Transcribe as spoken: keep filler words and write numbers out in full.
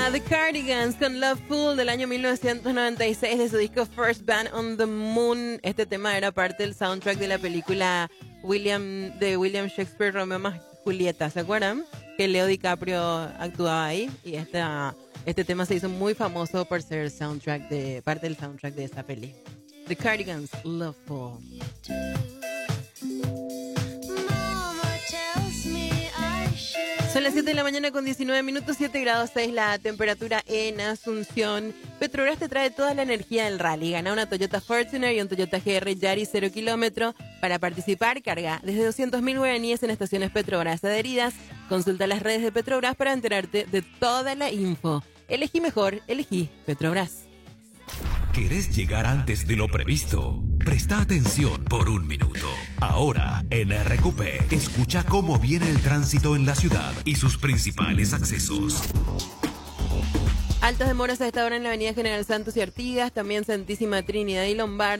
The Cardigans con Loveful del año mil novecientos noventa y seis de su disco First Band on the Moon. Este tema era parte del soundtrack de la película William de William Shakespeare, Romeo más Julieta, ¿se acuerdan? Que Leo DiCaprio actuaba ahí y esta, este tema se hizo muy famoso por ser soundtrack de parte del soundtrack de esa peli. The Cardigans, Loveful. Son las siete de la mañana con diecinueve minutos, siete grados seis la temperatura en Asunción. Petrobras te trae toda la energía del rally. Gana una Toyota Fortuner y un Toyota G R Yaris cero kilómetro. Para participar, carga desde doscientos mil guaraníes en estaciones Petrobras adheridas. Consulta las redes de Petrobras para enterarte de toda la info. Elegí mejor, elegí Petrobras. ¿Querés llegar antes de lo previsto? Presta atención por un minuto. Ahora, en R Q P, escucha cómo viene el tránsito en la ciudad y sus principales accesos. Altas demoras a esta hora en la avenida General Santos y Artigas, también Santísima Trinidad y Lombard.